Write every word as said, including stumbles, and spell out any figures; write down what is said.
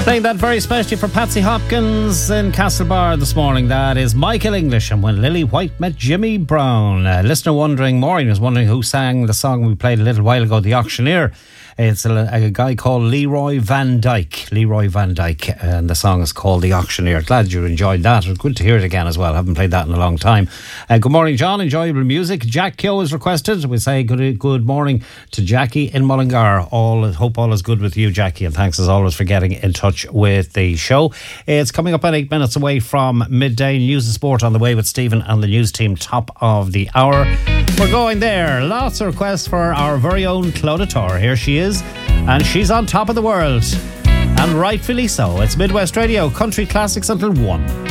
Playing that very specially for Patsy Hopkins in Castlebar this morning. That is Michael English and When Lily White Met Jimmy Brown. A listener wondering, Maureen was wondering who sang the song we played a little while ago, The Auctioneer. It's a, a guy called Leroy Van Dyke. Leroy Van Dyke. And the song is called The Auctioneer. Glad you enjoyed that. It was good to hear it again as well. Haven't played that in a long time. Uh, good morning, John. Enjoyable music. Jack Keogh is requested. We say good good morning to Jackie in Mullingar. All, hope all is good with you, Jackie. And thanks as always for getting in touch with the show. It's coming up at eight minutes away from midday. News and sport on the way with Stephen and the news team. Top of the hour. We're going there. Lots of requests for our very own Clodagh Torr. Here she is. And she's on top of the world. And rightfully so. It's Midwest Radio, country classics until one.